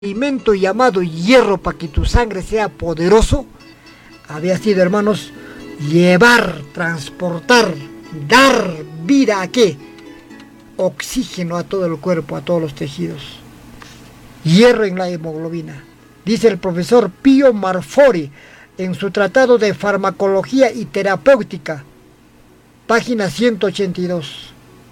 alimento llamado hierro para que tu sangre sea poderoso, había sido, hermanos, llevar, transportar, dar vida a qué? Oxígeno a todo el cuerpo, a todos los tejidos. Hierro en la hemoglobina. Dice el profesor Pío Marfori en su tratado de farmacología y terapéutica, página 182.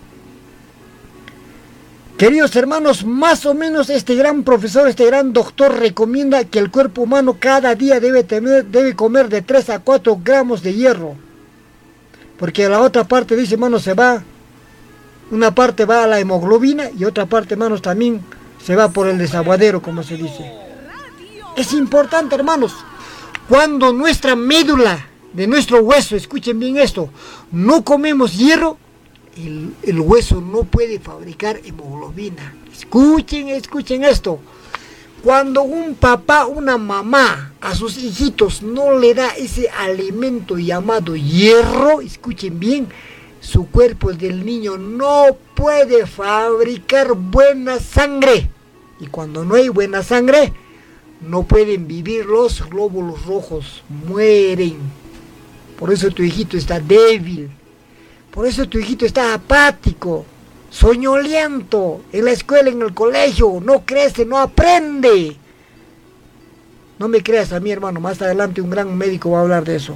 Queridos hermanos, más o menos este gran profesor, este gran doctor recomienda que el cuerpo humano cada día debe comer de 3 a 4 gramos de hierro. Porque la otra parte, dice, hermanos, una parte va a la hemoglobina y otra parte, hermanos, también se va por el desaguadero, como se dice. Es importante, hermanos, cuando nuestra médula de nuestro hueso, escuchen bien esto, no comemos hierro, el hueso no puede fabricar hemoglobina. Escuchen esto. Cuando un papá, una mamá a sus hijitos no le da ese alimento llamado hierro, escuchen bien, su cuerpo del niño no puede fabricar buena sangre. Y cuando no hay buena sangre, no pueden vivir los glóbulos rojos, mueren. Por eso tu hijito está débil. Por eso tu hijito está apático, soñoliento, en la escuela, en el colegio, no crece, no aprende. No me creas a mí, hermano, más adelante un gran médico va a hablar de eso.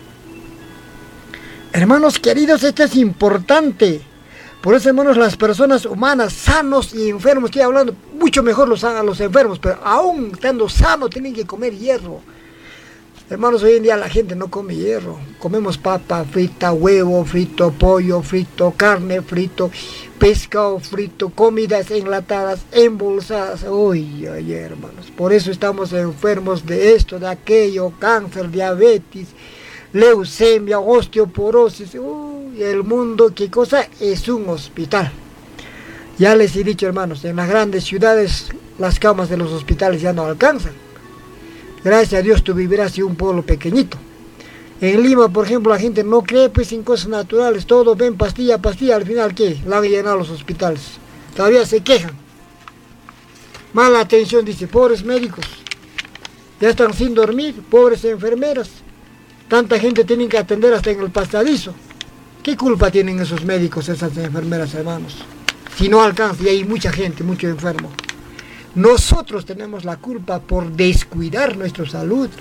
Hermanos queridos, esto es importante. Por eso, hermanos, las personas humanas, sanos y enfermos, estoy hablando mucho mejor a los enfermos, pero aún estando sanos tienen que comer hierro. Hermanos, hoy en día la gente no come hierro. Comemos papa frita, huevo frito, pollo frito, carne frito, pescado frito, comidas enlatadas, embolsadas. Uy, hermanos, por eso estamos enfermos de esto, de aquello, cáncer, diabetes, leucemia, osteoporosis. Uy, el mundo, ¿qué cosa? Es un hospital. Ya les he dicho, hermanos, en las grandes ciudades las camas de los hospitales ya no alcanzan. Gracias a Dios tú vivirás en un pueblo pequeñito. En Lima, por ejemplo, la gente no cree pues en cosas naturales. Todo ven pastilla, al final ¿qué? La han llenado los hospitales. Todavía se quejan. Mala atención, dice, pobres médicos. Ya están sin dormir, pobres enfermeras. Tanta gente tienen que atender hasta en el pasadizo. ¿Qué culpa tienen esos médicos, esas enfermeras, hermanos? Si no alcanza, y hay mucha gente, mucho enfermo. Nosotros tenemos la culpa por descuidar nuestra salud.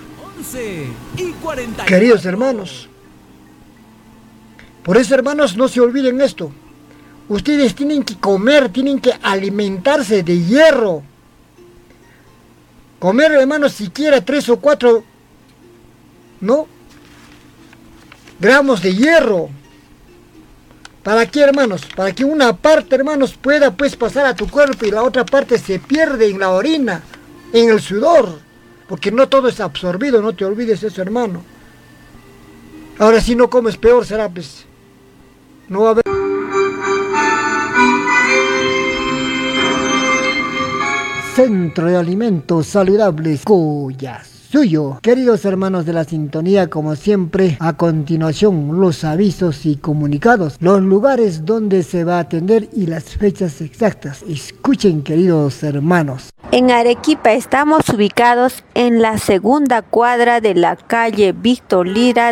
11:40. Queridos hermanos, por eso, hermanos, no se olviden esto. Ustedes tienen que comer, tienen que alimentarse de hierro. Comer, hermanos, siquiera 3 o 4, ¿no? gramos de hierro. ¿Para qué, hermanos? Para que una parte, hermanos, pueda pues pasar a tu cuerpo y la otra parte se pierde en la orina, en el sudor. Porque no todo es absorbido, no te olvides eso, hermano. Ahora si no comes, peor será, pues. No va a haber... Centro de Alimentos Saludables Coyas. Suyo. Queridos hermanos de la sintonía, como siempre, a continuación los avisos y comunicados, los lugares donde se va a atender y las fechas exactas. Escuchen, queridos hermanos. En Arequipa estamos ubicados en la segunda cuadra de la calle Víctor Lira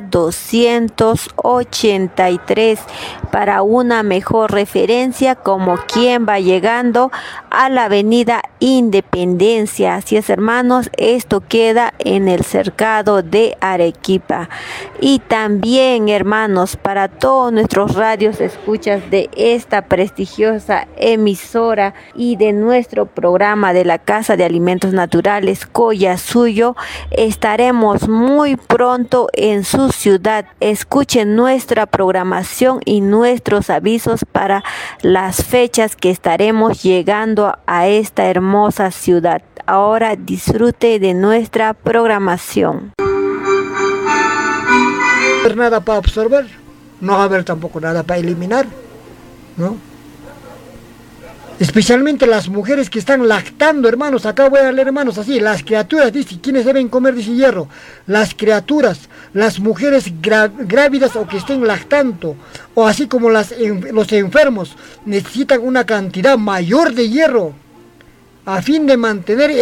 283. Para una mejor referencia, como quien va llegando a la avenida Independencia. Así es, hermanos, esto queda en el cercado de Arequipa. Y también, hermanos, para todos nuestros radios escuchas de esta prestigiosa emisora y de nuestro programa de la Casa de Alimentos Naturales Coya Suyo, estaremos muy pronto en su ciudad. Escuchen nuestra programación y nuestros avisos para las fechas que estaremos llegando a esta hermosa ciudad. Ahora disfrute de nuestra programación. No va a haber nada para absorber, no va a haber tampoco nada para eliminar, ¿no? Especialmente las mujeres que están lactando, hermanos. Acá voy a leer, hermanos, así. Las criaturas, dice, ¿quiénes deben comer? Dice hierro. Las criaturas, las mujeres grávidas o que estén lactando, o así como los enfermos, necesitan una cantidad mayor de hierro. a fin de mantener